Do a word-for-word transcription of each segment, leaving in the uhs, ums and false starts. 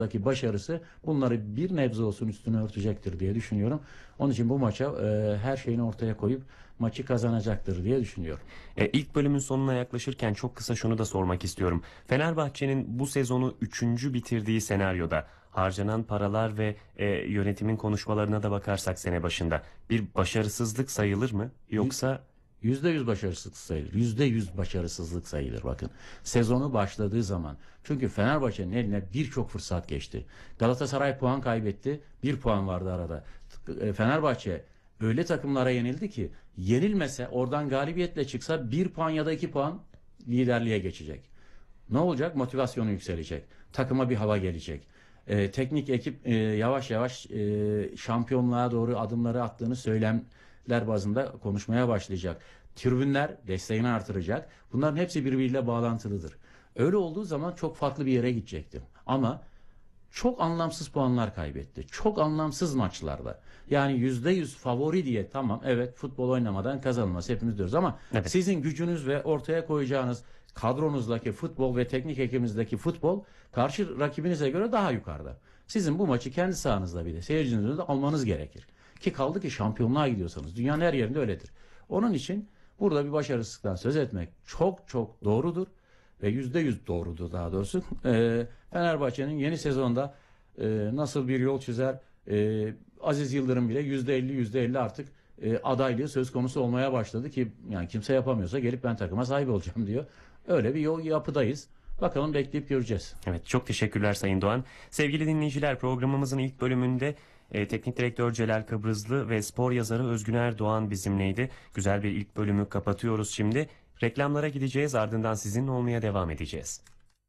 başarısı bunları bir nebze olsun üstüne örtecektir diye düşünüyorum. Onun için bu maça e, her şeyini ortaya koyup maçı kazanacaktır diye düşünüyorum. E, ilk bölümün sonuna yaklaşırken çok kısa şunu da sormak istiyorum. Fenerbahçe'nin bu sezonu üçüncü bitirdiği senaryoda harcanan paralar ve e, yönetimin konuşmalarına da bakarsak sene başında bir başarısızlık sayılır mı? Yoksa Yüzde yüz başarısızlık sayılır. Yüzde yüz başarısızlık sayılır bakın. Sezonu başladığı zaman. Çünkü Fenerbahçe'nin eline birçok fırsat geçti. Galatasaray puan kaybetti. Bir puan vardı arada. Fenerbahçe öyle takımlara yenildi ki yenilmese oradan galibiyetle çıksa bir puan ya da iki puan liderliğe geçecek. Ne olacak? Motivasyonu yükselecek. Takıma bir hava gelecek. Ee, teknik ekip e, yavaş yavaş e, şampiyonluğa doğru adımları attığını söylemler bazında konuşmaya başlayacak. Tribünler desteğini artıracak. Bunların hepsi birbiriyle bağlantılıdır. Öyle olduğu zaman çok farklı bir yere gidecektim. Ama çok anlamsız puanlar kaybetti. Çok anlamsız maçlarda. Yani yüzde yüz favori diye tamam evet futbol oynamadan kazanılmaz hepimiz diyoruz ama evet. sizin gücünüz ve ortaya koyacağınız kadronuzdaki futbol ve teknik ekibinizdeki futbol karşı rakibinize göre daha yukarıda. Sizin bu maçı kendi sahanızda bir de seyircinizle de almanız gerekir. Ki kaldı ki şampiyonluğa gidiyorsanız dünyanın her yerinde öyledir. Onun için burada bir başarısızlıktan söz etmek çok çok doğrudur ve yüzde yüz doğrudur daha doğrusu. Ee, Fenerbahçe'nin yeni sezonda e, nasıl bir yol çizer e, Aziz Yıldırım bile yüzde elli yüzde elli artık e, adaylığı söz konusu olmaya başladı ki yani kimse yapamıyorsa gelip ben takıma sahip olacağım diyor. Öyle bir yol yapıdayız. Bakalım bekleyip göreceğiz. Evet, çok teşekkürler Sayın Doğan. Sevgili dinleyiciler, programımızın ilk bölümünde e, Teknik Direktör Celal Kıbrıslı ve spor yazarı Özgün Erdoğan bizimleydi. Güzel bir ilk bölümü kapatıyoruz şimdi. Reklamlara gideceğiz, ardından sizinle olmaya devam edeceğiz.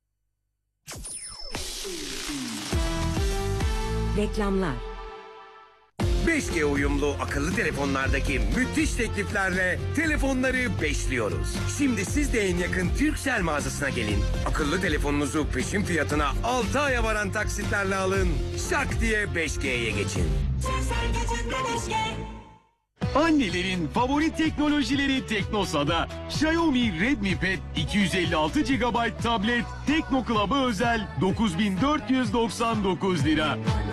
Reklamlar. beş G uyumlu akıllı telefonlardaki müthiş tekliflerle telefonları beşliyoruz. Şimdi siz de en yakın Turkcell mağazasına gelin. Akıllı telefonunuzu peşin fiyatına altı aya varan taksitlerle alın. Şak diye beş G'ye geçin. Annelerin favori teknolojileri Teknosa'da. Xiaomi Redmi Pad iki yüz elli altı gigabayt tablet Tekno Club'a özel dokuz bin dört yüz doksan dokuz lira.